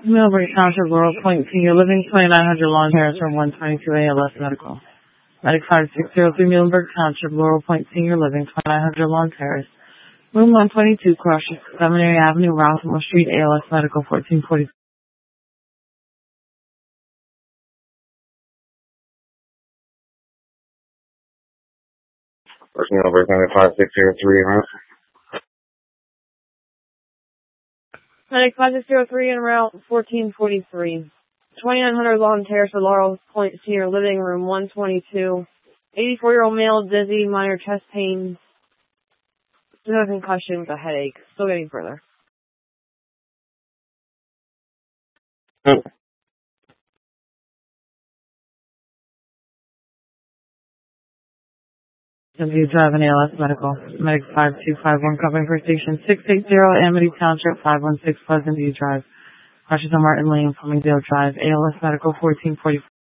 Millbury Township, Laurel Point, Senior Living, 2900 Lawn Terrace, room 122 ALS Medical. Medic 5603, Muhlenberg Township, Laurel Point, Senior Living, 2900 Lawn Terrace, room 122, crosses Seminary Avenue, Rossmore Street, ALS Medical, 1440. First Millbury, 5603, right? Medic 5603 en route 1443. 2900 Lawn Terrace, Laurel Point Senior Living, room 122. 84-year-old male, dizzy, minor chest pain, no concussion with a headache. Still getting further. W Drive and ALS Medical. Medic 5251, covering for station 680, Amity Township, 516 Pleasant View Drive. Crushes on Martin Lane, Flemingdale Drive, ALS Medical, 1444.